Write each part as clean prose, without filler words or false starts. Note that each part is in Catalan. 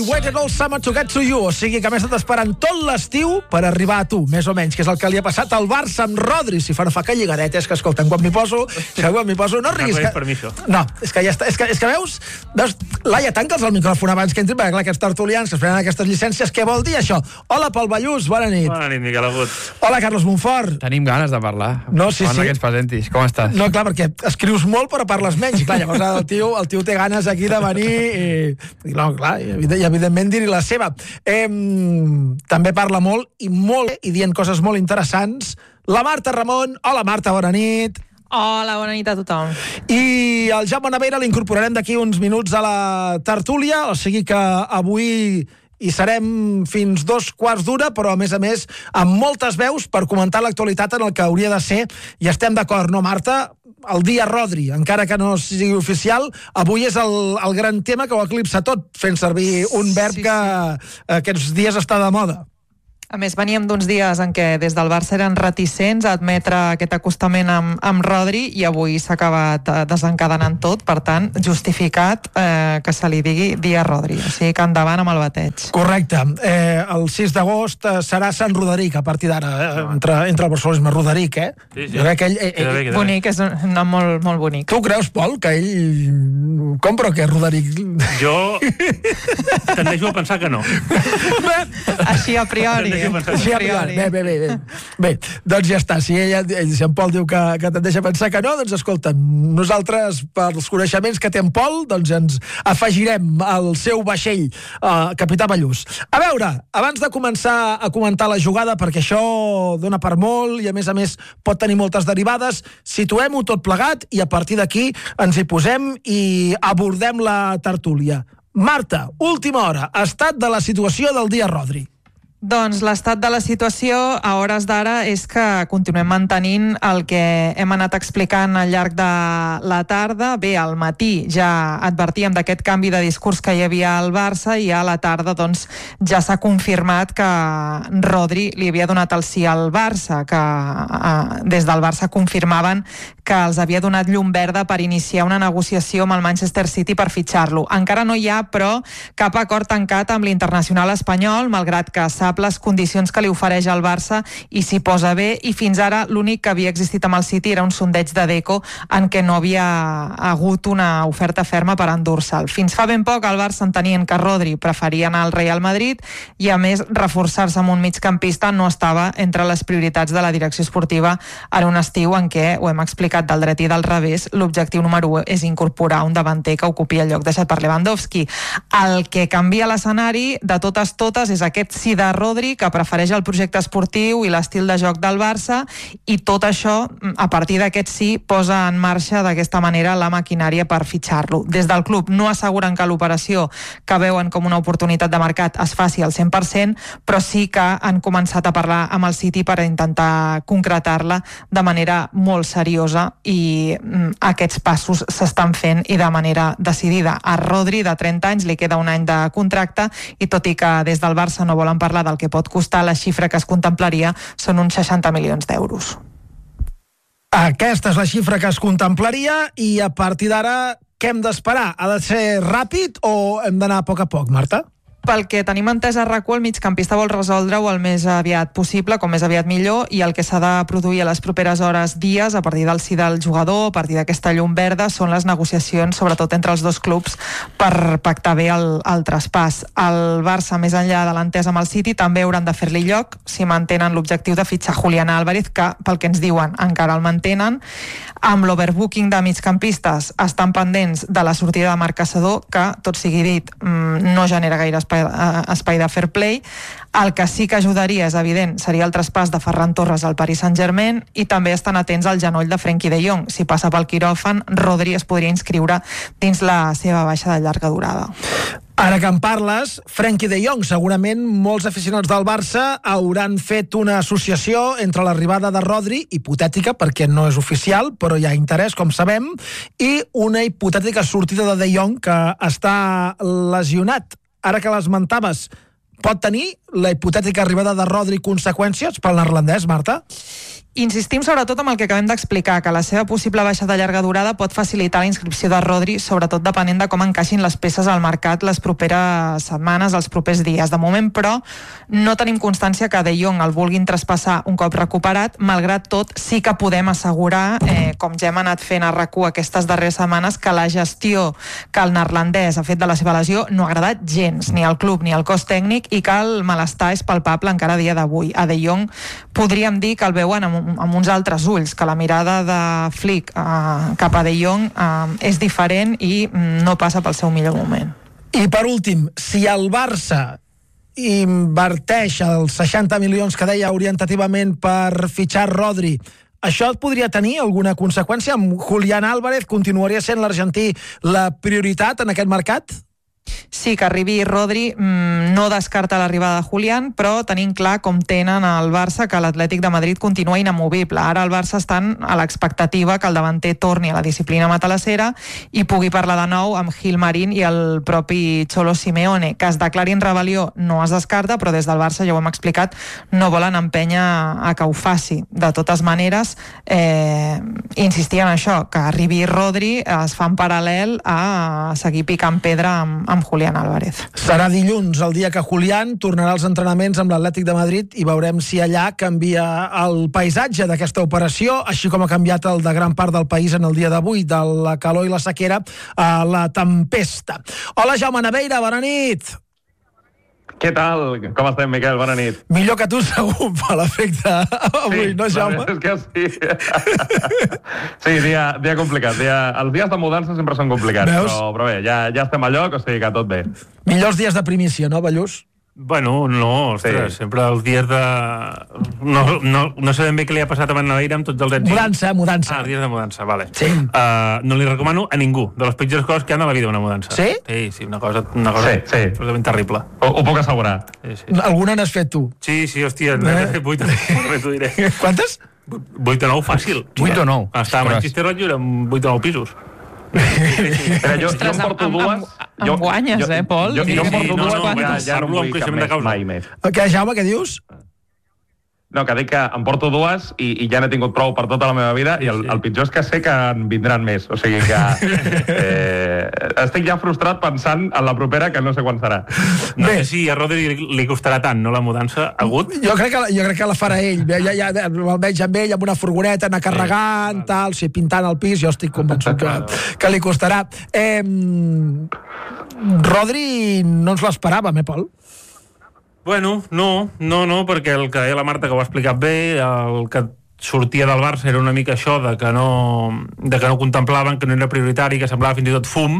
Waited all summer to get to you, o sigui que m'he estat esperant tot l'estiu per arribar a tu, més o menys, que és el que li ha passat al Barça amb Rodri. Si fa no fa que lligadet, és que escolta, quan m'hi poso, no riguis. No, és que ja està, és que veus, Laia, tanca'ls el micròfon abans que entrin, perquè clar, aquests tertulians que es prenen aquestes llicències, què vol dir això? Hola, Pol Ballús, bona nit. Bona nit, Miquel Agut. Hola, Carlos Monfort. Tenim ganes de parlar. No, sí. Que ens presentis, com estàs? No, clar, perquè escrius molt però parles menys. Clar, llavors el tio té ganes aquí de venir i no, clar, i evidentment dir-hi la seva. També parla molt i dient coses molt interessants. La Marta Ramon. Hola, Marta, bona nit. Hola, bona nit a tothom. I el Jaume Navera l'incorporarem d'aquí uns minuts a la tertúlia, o sigui que avui hi serem fins 2:15, però a més amb moltes veus per comentar l'actualitat en el que hauria de ser, i estem d'acord, no, Marta? El dia Rodri, encara que no sigui oficial, avui és el gran tema que ho eclipsa tot, fent servir un verb que aquests dies està de moda. A més, veníem d'uns dies en què des del Barça eren reticents a admetre aquest acostament amb Rodri i avui s'ha acabat desencadenant tot, per tant, justificat que se li digui dia Rodri. O sigui que endavant amb el bateig. Correcte. El 6 d'agost serà Sant Roderic, a partir d'ara, entre el barcelonisme. Roderic, eh? Sí. Jo crec que ell... Bonic, és un nom molt, molt bonic. Tu creus, Pol, que ell compra o què, Roderic? Jo tendeixo a pensar que no. Així a priori. Bé, doncs ja està. Si en Pol diu que tendeix a pensar que no, doncs escolta, nosaltres, pels coneixements que té en Pol, doncs ens afegirem al seu vaixell, capità Ballús. A veure, abans de començar a comentar la jugada, perquè això dona per molt i a més pot tenir moltes derivades, situem-ho tot plegat i a partir d'aquí ens hi posem i abordem la tertúlia. Marta, última hora, estat de la situació del dia Rodri. Doncs l'estat de la situació a hores d'ara és que continuem mantenint el que hem anat explicant al llarg de la tarda. Bé, al matí ja advertíem d'aquest canvi de discurs que hi havia al Barça i a la tarda doncs, ja s'ha confirmat que Rodri li havia donat el sí al Barça, que des del Barça confirmaven que els havia donat llum verda per iniciar una negociació amb el Manchester City per fitxar-lo. Encara no hi ha, però, cap acord tancat amb l'internacional espanyol, malgrat que sap les condicions que li ofereix el Barça i s'hi posa bé, i fins ara l'únic que havia existit amb el City era un sondeig de Deco en què no havia hagut una oferta ferma per endur-se'l. Fins fa ben poc el Barça entenien que Rodri preferia anar al Real Madrid i a més reforçar-se amb un migcampista no estava entre les prioritats de la direcció esportiva en un estiu en què, ho hem explicat del dret i del revés, l'objectiu número 1 és incorporar un davanter que ocupi el lloc deixat per Lewandowski. El que canvia l'escenari de totes és aquest sí de Rodri, que prefereix el projecte esportiu i l'estil de joc del Barça, i tot això, a partir d'aquest sí, posa en marxa d'aquesta manera la maquinària per fitxar-lo. Des del club no asseguren que l'operació, que veuen com una oportunitat de mercat, es faci al 100%, però sí que han començat a parlar amb el City per intentar concretar-la de manera molt seriosa, i aquests passos s'estan fent i de manera decidida. A Rodri, de 30 anys, li queda un any de contracte, i tot i que des del Barça no volen parlar del que pot costar, la xifra que es contemplaria són uns 60 milions d'euros. Aquesta és la xifra que es contemplaria, i a partir d'ara què hem d'esperar? Ha de ser ràpid o hem d'anar a poc, Marta? Pel que tenim entès a RAC1, el migcampista vol resoldre-ho el més aviat possible, com més aviat millor, i el que s'ha de produir a les properes hores, dies, a partir del sí del jugador, a partir d'aquesta llum verda, són les negociacions, sobretot entre els dos clubs, per pactar bé el traspàs. El Barça, més enllà de l'entesa amb el City, també hauran de fer-li lloc si mantenen l'objectiu de fitxar Julián Álvarez, que, pel que ens diuen, encara el mantenen. Amb l'overbooking de migcampistes estan pendents de la sortida de Marc Caçador, que, tot sigui dit, no genera gaire espai de fair play. El que sí que ajudaria, és evident, seria el traspàs de Ferran Torres al Paris Saint-Germain, i també estan atents al genoll de Frenkie de Jong. Si passa pel quiròfan, Rodri es podria inscriure dins la seva baixa de llarga durada. Ara que en parles, Frenkie de Jong, segurament molts aficionats del Barça hauran fet una associació entre l'arribada de Rodri, hipotètica perquè no és oficial, però hi ha interès, com sabem, i una hipotètica sortida de Jong, que està lesionat. Ara que l'esmentaves, pot tenir la hipotètica arribada de Rodri conseqüències pel neerlandès, Marta? Insistim sobretot amb el que acabem d'explicar, que la seva possible baixada de llarga durada pot facilitar la inscripció de Rodri, sobretot depenent de com encaixin les peces al mercat les properes setmanes, els propers dies. De moment, però, no tenim constància que De Jong el vulguin traspassar un cop recuperat. Malgrat tot, sí que podem assegurar, com ja hem anat fent a RAC1 aquestes darreres setmanes, que la gestió que el neerlandès ha fet de la seva lesió no ha agradat gens, ni al club ni al cos tècnic, i que el malestar és palpable encara a dia d'avui. A De Jong podríem dir que el veuen amb uns altres ulls, que la mirada de Flick cap a De Jong és diferent i no passa pel seu millor moment. I per últim, si el Barça inverteix els 60 milions que deia orientativament per fitxar Rodri, això podria tenir alguna conseqüència? Amb Julián Álvarez continuaria sent l'argentí la prioritat en aquest mercat? Sí, que arribi Rodri no descarta l'arribada de Julián, però tenim clar com tenen el Barça que l'Atlètic de Madrid continua inamovible. Ara el Barça estan a l'expectativa que el davanter torni a la disciplina matalassera i pugui parlar de nou amb Gil Marín i el propi Cholo Simeone. Que es declari en rebel·lió no es descarta, però des del Barça, ja ho hem explicat, no volen empènyer a que ho faci. De totes maneres, insistir en això, que arribi Rodri es fa en paral·lel a seguir picant pedra amb Julián Álvarez. Serà dilluns el dia que Julián tornarà als entrenaments amb l'Atlètic de Madrid i veurem si allà canvia el paisatge d'aquesta operació, així com ha canviat el de gran part del país en el dia d'avui, de la calor i la sequera a la tempesta. Hola, Jaume Naveira, bona nit. Què tal? Com estem, Miquel? Bona nit. Millor que tu, segur, per l'efecte avui, sí, no, Jaume? És que sí. Sí, dia complicat. Els dies de mudança sempre són complicats, però bé, ja estem a lloc, o sigui que tot bé. Millors dies de primícia, no, Ballús? Bueno, no, ostres, sí. Sempre els dies de... No sabem bé què li ha passat a Naveira amb tots els èxits. Mudança. Els dies de mudança, vale. Sí. No li recomano a ningú, de les pitjors coses que hi ha a la vida, una mudança. Sí? Sí, una cosa absolutament terrible. Ho puc assegurar. Sí. Alguna n'has fet tu? Sí, hòstia, n'he fet 8 o 9, t'ho diré. Quantes? 8 o 9, fàcil. 8 o 9? Estava a Manchester vaig viure amb 8 o 9 pisos. Jo em porto dues... Em guanyes, Pol? Jo em porto dues... Ja no vull cap més mai més. Què, Jaume, què dius? No, que dic que em porto dues i ja n'he tingut prou per tota la meva vida i el pitjor és que sé que en vindran més. O sigui que estic ja frustrat pensant en la propera, que no sé quan serà. No sé si a Rodri li costarà tant, no, la mudança agut? Jo crec que la farà ell. Ja almenys amb ell, amb una furgoneta, anar carregant, tal, pintant el pis, jo estic convençut que li costarà. Rodri no ens l'esperàvem, Pol? Bueno, no, perquè el que deia la Marta, que ho ha explicat bé, el que sortia del Barça era una mica això de que no contemplaven, que no era prioritari, que semblava fins i tot fum.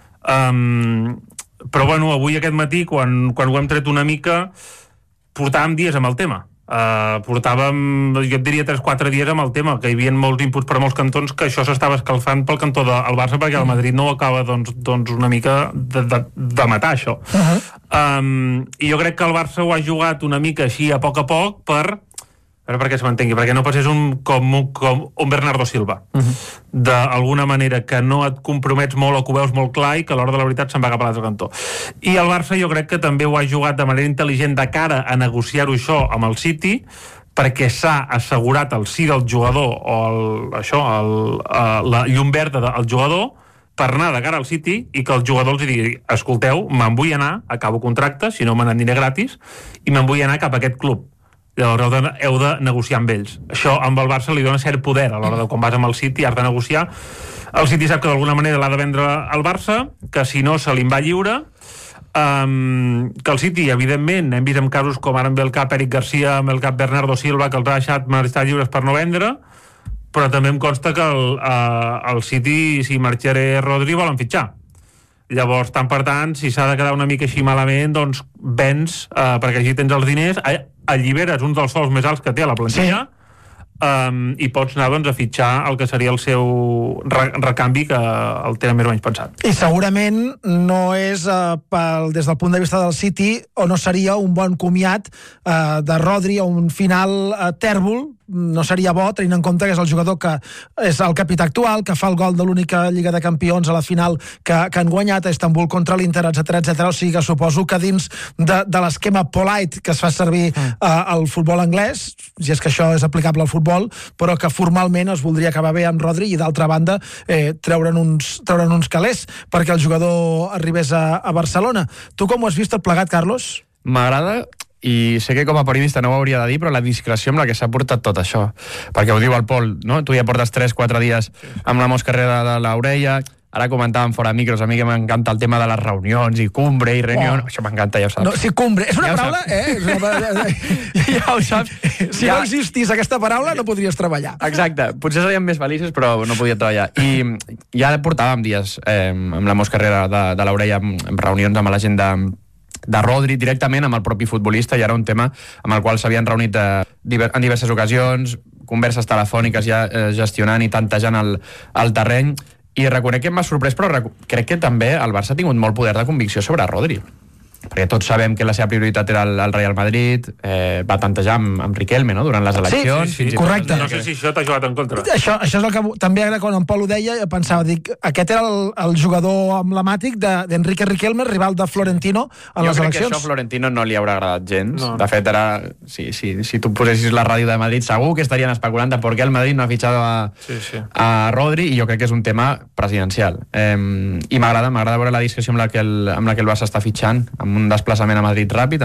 Però bueno, avui aquest matí, quan ho hem tret una mica, portàvem dies amb el tema. Portàvem, jo et diria 3-4 dies amb el tema, que hi havia molts inputs per molts cantons, que això s'estava escalfant pel cantó del Barça, perquè el Madrid no ho acaba doncs una mica de matar, això. I jo crec que el Barça ho ha jugat una mica així a poc perquè se m'entengui, perquè no passés com un Bernardo Silva. D'alguna manera que no et compromets molt o que ho veus molt clar i que a l'hora de la veritat se'n va cap a l'altre cantó. I el Barça jo crec que també ho ha jugat de manera intel·ligent de cara a negociar-ho això amb el City, perquè s'ha assegurat el sí del jugador o la llum verda del jugador per anar de cara al City i que el jugador els digui, escolteu, me'n vull anar, acabo contracte, si no me n'aniré gratis, i me'n vull anar cap a aquest club. Llavors heu de negociar amb ells. Això amb el Barça li dona cert poder a l'hora de quan vas amb el City has de negociar. El City sap que d'alguna manera l'ha de vendre al Barça, que si no se li va lliure, que el City, evidentment, hem vist en casos com ara amb el cap Eric Garcia, amb el cap Bernardo Silva, que els ha deixat estar lliures per no vendre, però també em consta que el City, si marxaré Rodri, volen fitxar. Llavors, tant per tant, si s'ha de quedar una mica així malament, doncs vens, perquè així tens els diners, alliberes un dels sols més alts que té a la plantilla, i pots anar doncs, a fitxar el que seria el seu recanvi, que el tenen més o menys pensat. I segurament no és des del punt de vista del City, o no seria un bon comiat de Rodri o un final tèrbol no seria bo, tenint en compte que és el jugador que és el capità actual, que fa el gol de l'única Lliga de Campions a la final que han guanyat a Istanbul contra l'Inter, etc. O sigui que suposo que dins de l'esquema polite que es fa servir al futbol anglès, si és que això és aplicable al futbol, però que formalment es voldria acabar bé amb Rodri i d'altra banda treure'n uns calés perquè el jugador arribés a Barcelona. Tu com ho has vist tot plegat, Carlos? M'agrada, i sé que com a periodista no ho hauria de dir, però la discreció amb la que s'ha portat tot això, perquè ho diu el Pol, no? Tu ja portes 3-4 dies amb la moscarrera de l'orella. Ara comentàvem fora micros, a mi que m'encanta el tema de les reunions i cumbre i reunió. Això m'encanta, ja ho saps. No, sí, cumbre. És una paraula, Ja ho saps. Si no existís aquesta paraula, no podries treballar. Exacte. Potser seríem més feliços, però no podia treballar. I ja portàvem dies amb la moscarrera de l'orella, amb reunions amb la gent de Rodri, directament amb el propi futbolista, i era un tema amb el qual s'havien reunit en diverses ocasions, converses telefòniques ja gestionant i tantejant el terreny. I reconec que m'ha sorprès, però crec que també el Barça ha tingut molt poder de convicció sobre Rodri. Perquè tots sabem que la seva prioritat era el Real Madrid, va tantejar amb Riquelme, no?, durant les eleccions. Sí, correcte. No sé si això t'ha jugat en contra. Això és el que també ara quan en Pol ho deia, pensava, dic, aquest era el jugador emblemàtic d'Enrique Riquelme, rival de Florentino en les eleccions. Jo crec que això a Florentino no li haurà agradat gens. No. De fet, ara, si tu posessis la ràdio de Madrid, segur que estarien especulant de per què el Madrid no ha fitxat a Rodri, i jo crec que és un tema presidencial. I m'agrada veure la discreció amb la que el Barça està fitxant, amb un desplaçament a Madrid ràpid,